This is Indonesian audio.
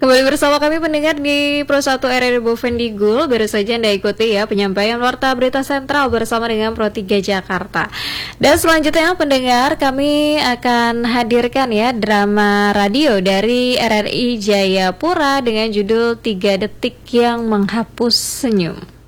Kembali bersama kami pendengar di Pro 1 RRI Bovendigul. Baru saja Anda ikuti ya penyampaian Warta Berita Sentral bersama dengan Pro 3 Jakarta. Dan selanjutnya pendengar, kami akan hadirkan ya drama radio dari RRI Jayapura dengan judul 3 Detik yang Menghapus Senyum.